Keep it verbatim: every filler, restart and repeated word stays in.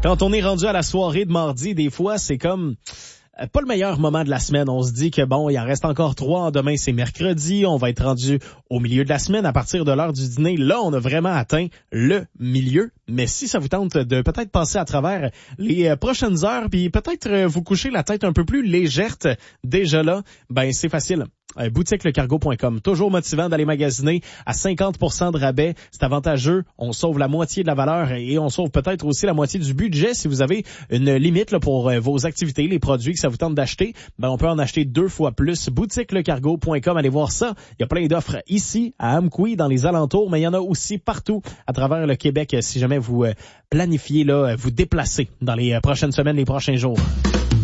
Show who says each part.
Speaker 1: Quand on est rendu à la soirée de mardi, des fois, c'est comme... pas le meilleur moment de la semaine. On se dit que bon, il en reste encore trois. Demain, c'est mercredi. On va être rendu au milieu de la semaine. À partir de l'heure du dîner, là, on a vraiment atteint le milieu. Mais si ça vous tente de peut-être passer à travers les prochaines heures, puis peut-être vous coucher la tête un peu plus légère déjà là, ben c'est facile. Euh, boutique le cargo point com. Toujours motivant d'aller magasiner à cinquante pour cent de rabais. C'est avantageux. On sauve la moitié de la valeur et on sauve peut-être aussi la moitié du budget si vous avez une limite là, pour euh, vos activités, les produits que ça vous tente d'acheter. Ben, on peut en acheter deux fois plus. boutique le cargo point com. Allez voir ça. Il y a plein d'offres ici, à Amqui, dans les alentours, mais il y en a aussi partout à travers le Québec si jamais vous euh, planifiez là, vous déplacer dans les euh, prochaines semaines, les prochains jours.